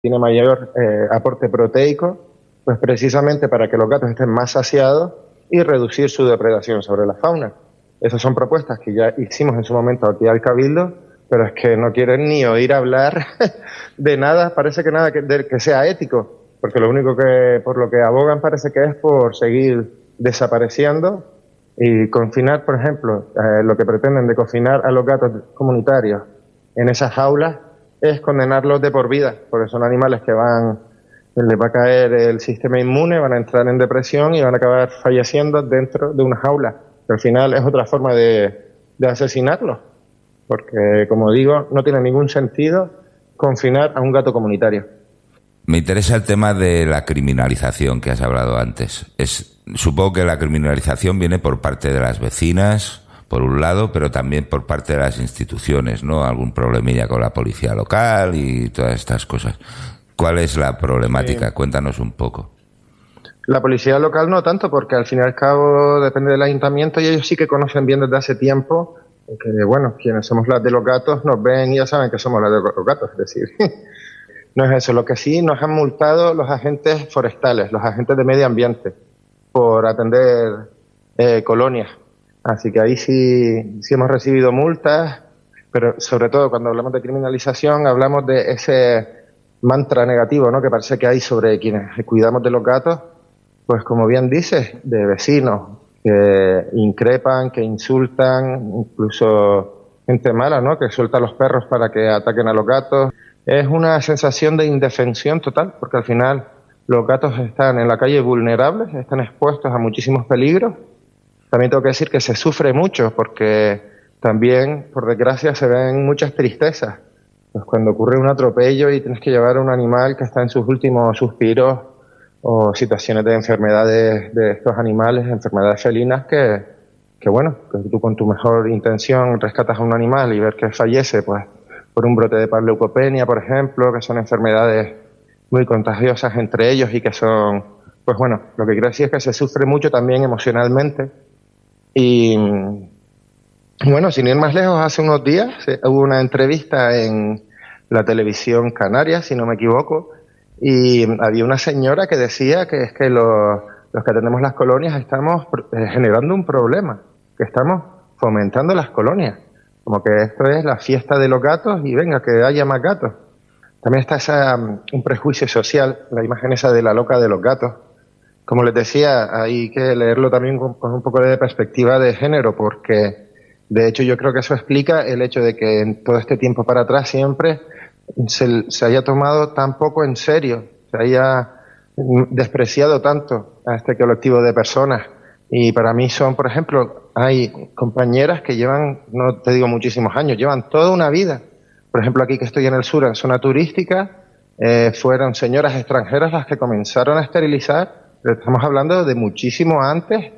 tiene mayor aporte proteico, pues precisamente para que los gatos estén más saciados y reducir su depredación sobre la fauna. Esas son propuestas que ya hicimos en su momento aquí al Cabildo, pero es que no quieren ni oír hablar de nada, parece que nada que sea ético, porque lo único que por lo que abogan parece que es por seguir desapareciendo y confinar, por ejemplo, lo que pretenden de confinar a los gatos comunitarios en esas jaulas es condenarlos de por vida, porque son animales que les va a caer el sistema inmune, van a entrar en depresión y van a acabar falleciendo dentro de una jaula, que al final es otra forma de asesinarlos, porque, como digo, no tiene ningún sentido confinar a un gato comunitario. Me interesa el tema de la criminalización que has hablado antes. Supongo que la criminalización viene por parte de las vecinas, por un lado, pero también por parte de las instituciones, ¿no? Algún problemilla con la policía local y todas estas cosas. ¿Cuál es la problemática? Sí. Cuéntanos un poco. La policía local no tanto, porque al fin y al cabo depende del ayuntamiento y ellos sí que conocen bien desde hace tiempo que, bueno, quienes somos las de los gatos nos ven y ya saben que somos las de los gatos, es decir, no es eso. Lo que sí nos han multado los agentes forestales, los agentes de medio ambiente, por atender colonias. Así que ahí sí hemos recibido multas, pero sobre todo cuando hablamos de criminalización hablamos de ese mantra negativo, ¿no?, que parece que hay sobre quienes cuidamos de los gatos, pues como bien dices, de vecinos que increpan, que insultan, incluso gente mala, ¿no?, que suelta a los perros para que ataquen a los gatos. Es una sensación de indefensión total, porque al final los gatos están en la calle vulnerables, están expuestos a muchísimos peligros. También tengo que decir que se sufre mucho, porque también, por desgracia, se ven muchas tristezas. Pues cuando ocurre un atropello y tienes que llevar a un animal que está en sus últimos suspiros, o situaciones de enfermedades de estos animales, enfermedades felinas, que bueno, que tú con tu mejor intención rescatas a un animal y ver que fallece, pues por un brote de parleucopenia, por ejemplo, que son enfermedades muy contagiosas entre ellos y que son, pues bueno, lo que quiero decir es que se sufre mucho también emocionalmente. Y bueno, sin ir más lejos, hace unos días hubo una entrevista en la televisión canaria, si no me equivoco, y había una señora que decía que es que los que tenemos las colonias estamos generando un problema, que estamos fomentando las colonias, como que esto es la fiesta de los gatos y venga, que haya más gatos. También está un prejuicio social, la imagen esa de la loca de los gatos. Como les decía, hay que leerlo también con un poco de perspectiva de género, porque de hecho yo creo que eso explica el hecho de que en todo este tiempo para atrás siempre se haya tomado tan poco en serio, se haya despreciado tanto a este colectivo de personas. Y para mí son, por ejemplo, hay compañeras que llevan, no te digo muchísimos años, llevan toda una vida. Por ejemplo, aquí que estoy en el sur, en zona turística, fueron señoras extranjeras las que comenzaron a esterilizar. Estamos hablando de muchísimo antes,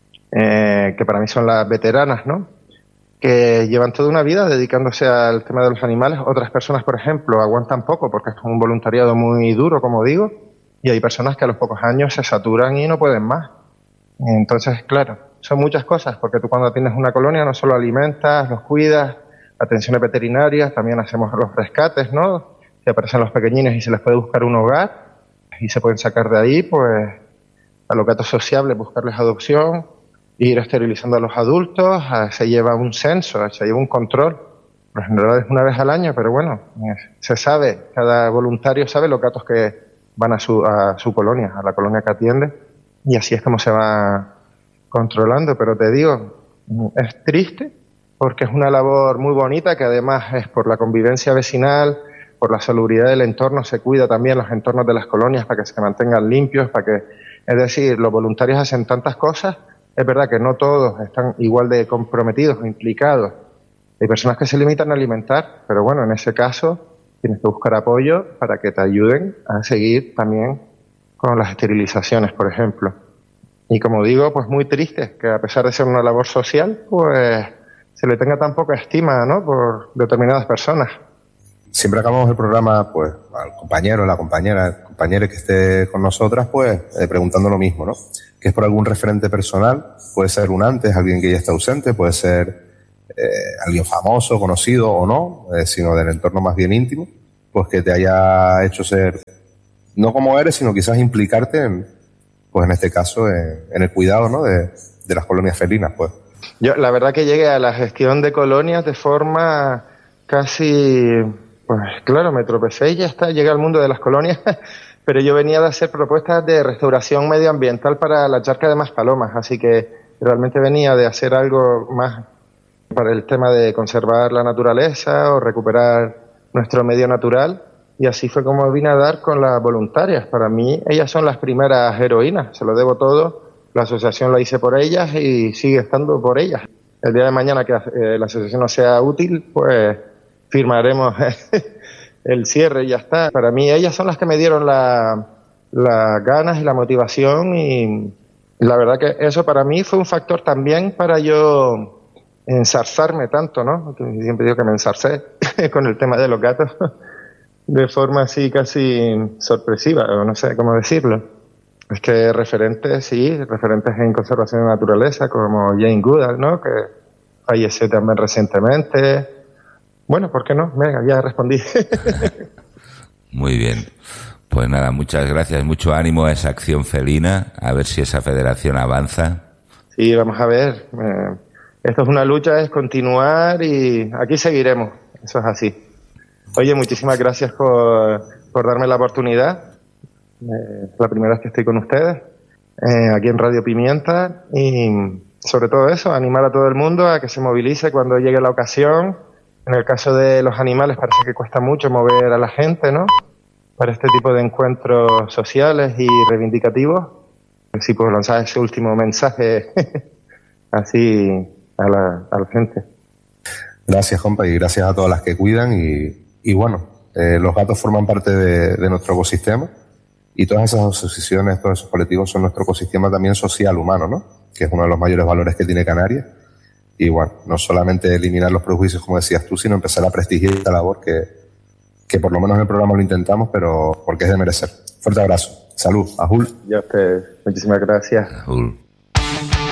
que para mí son las veteranas, ¿no?, que llevan toda una vida dedicándose al tema de los animales. Otras personas, por ejemplo, aguantan poco porque es un voluntariado muy duro, como digo, y hay personas que a los pocos años se saturan y no pueden más. Entonces, claro, son muchas cosas, porque tú cuando tienes una colonia no solo alimentas, los cuidas, atenciones veterinarias, también hacemos los rescates, ¿no?, que aparecen los pequeñines y se les puede buscar un hogar y se pueden sacar de ahí, pues, a los gatos sociables, buscarles adopción, ir esterilizando a los adultos, se lleva un censo, se lleva un control. Por general es una vez al año, pero bueno, se sabe, cada voluntario sabe los gatos que van a su colonia, a la colonia que atiende, y así es como se va controlando. Pero te digo, es triste porque es una labor muy bonita, que además es por la convivencia vecinal, por la salubridad del entorno, se cuida también los entornos de las colonias para que se mantengan limpios, es decir, los voluntarios hacen tantas cosas. Es verdad que no todos están igual de comprometidos o implicados. Hay personas que se limitan a alimentar, pero bueno, en ese caso tienes que buscar apoyo para que te ayuden a seguir también con las esterilizaciones, por ejemplo. Y como digo, pues muy triste que a pesar de ser una labor social, pues se le tenga tan poca estima, ¿no?, por determinadas personas. Siempre acabamos el programa, pues, al compañero, la compañera, el compañero que esté con nosotras, pues, preguntando lo mismo, ¿no? Que es por algún referente personal, puede ser un antes, alguien que ya está ausente, puede ser alguien famoso, conocido o no, sino del entorno más bien íntimo, pues que te haya hecho ser, no como eres, sino quizás implicarte en, pues en este caso, en el cuidado, ¿no?, de las colonias felinas, pues. Yo, la verdad que llegué a la gestión de colonias de forma casi, pues claro, me tropecé y ya está, llegué al mundo de las colonias, pero yo venía de hacer propuestas de restauración medioambiental para la charca de Maspalomas, así que realmente venía de hacer algo más para el tema de conservar la naturaleza o recuperar nuestro medio natural, y así fue como vine a dar con las voluntarias. Para mí ellas son las primeras heroínas, se lo debo todo. La asociación la hice por ellas y sigue estando por ellas. El día de mañana que la asociación no sea útil, pues firmaremos el cierre y ya está. Para mí ellas son las que me dieron las ganas y la motivación, y la verdad que eso para mí fue un factor también para yo ensarzarme tanto, ¿no? Siempre digo que me enzarcé con el tema de los gatos de forma así casi sorpresiva, o no sé cómo decirlo. Es que referentes en conservación de naturaleza, como Jane Goodall, ¿no?, que falleció también recientemente. Bueno, ¿por qué no? Venga, ya respondí. Muy bien. Pues nada, muchas gracias, mucho ánimo a esa acción felina, a ver si esa federación avanza. Sí, vamos a ver. Esto es una lucha, es continuar y aquí seguiremos, eso es así. Oye, muchísimas gracias por darme la oportunidad. Es la primera vez que estoy con ustedes aquí en Radio Pimienta, y sobre todo eso, animar a todo el mundo a que se movilice cuando llegue la ocasión. En el caso de los animales parece que cuesta mucho mover a la gente, ¿no?, para este tipo de encuentros sociales y reivindicativos. Sí, pues lanzar ese último mensaje así a la gente. Gracias, compa, y gracias a todas las que cuidan. Y bueno, los gatos forman parte de nuestro ecosistema, y todas esas asociaciones, todos esos colectivos son nuestro ecosistema también social humano, ¿no?, que es uno de los mayores valores que tiene Canarias. Y bueno, no solamente eliminar los prejuicios, como decías tú, sino empezar a prestigiar esta labor que por lo menos en el programa lo intentamos, pero porque es de merecer. Fuerte abrazo. Salud. Ajul. Ya usted. Muchísimas gracias. Ajul.